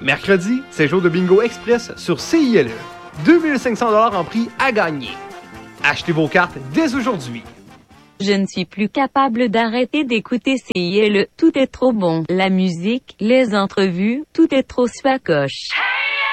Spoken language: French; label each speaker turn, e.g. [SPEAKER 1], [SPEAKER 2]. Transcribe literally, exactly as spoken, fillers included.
[SPEAKER 1] Mercredi, c'est jour de bingo express sur C I L E. deux mille cinq cents dollars en prix à gagner. Achetez vos cartes dès aujourd'hui.
[SPEAKER 2] Je ne suis plus capable d'arrêter d'écouter C I L E. Tout est trop bon. La musique, les entrevues, tout est trop swacoche.